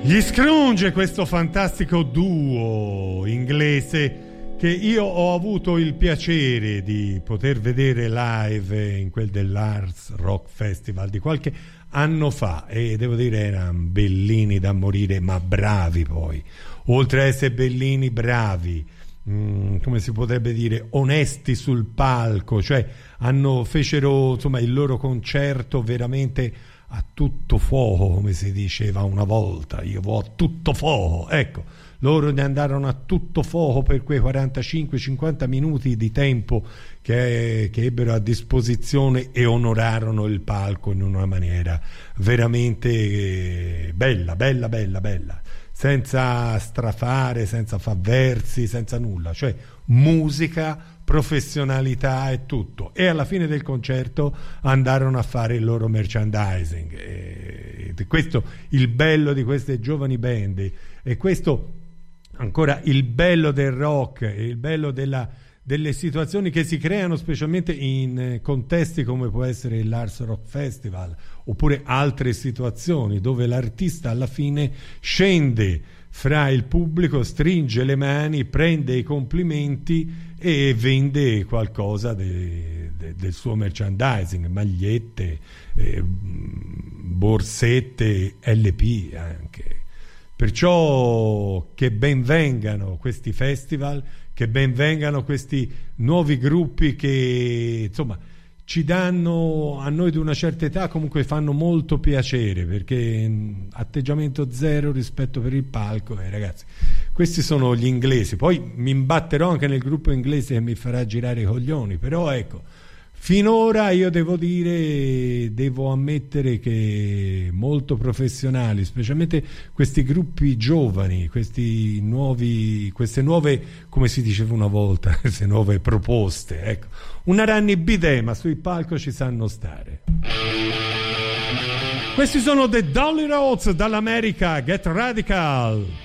Gli Scrooge, questo fantastico duo inglese che io ho avuto il piacere di poter vedere live in quel dell'Arts Rock Festival di qualche anno fa, e devo dire erano bellini da morire, ma bravi poi, oltre a essere bellini, bravi, come si potrebbe dire, onesti sul palco, cioè fecero insomma il loro concerto veramente a tutto fuoco, come si diceva una volta. Io vo' a tutto fuoco, ecco, loro ne andarono a tutto fuoco per quei 45-50 minuti di tempo che ebbero a disposizione e onorarono il palco in una maniera veramente bella, senza strafare, senza far versi, senza nulla, cioè musica, professionalità e tutto. E alla fine del concerto andarono a fare il loro merchandising, e questo il bello di queste giovani band, e questo ancora il bello del rock, e il bello delle situazioni che si creano specialmente in contesti come può essere l'Ars Rock Festival oppure altre situazioni dove l'artista alla fine scende fra il pubblico, stringe le mani, prende i complimenti e vende qualcosa del suo merchandising, magliette, borsette, LP anche. Perciò che ben vengano questi festival, che ben vengano questi nuovi gruppi che insomma ci danno, a noi di una certa età comunque fanno molto piacere, perché atteggiamento zero rispetto per il palco, ragazzi, questi sono gli inglesi. Poi mi imbatterò anche nel gruppo inglese che mi farà girare i coglioni, però ecco, finora io devo ammettere che molto professionali, specialmente questi gruppi giovani, queste nuove, come si diceva una volta, queste nuove proposte, ecco, una Ranni Bidè, ma sul palco ci sanno stare. Questi sono The Dolly Roads dall'America, Get Radical.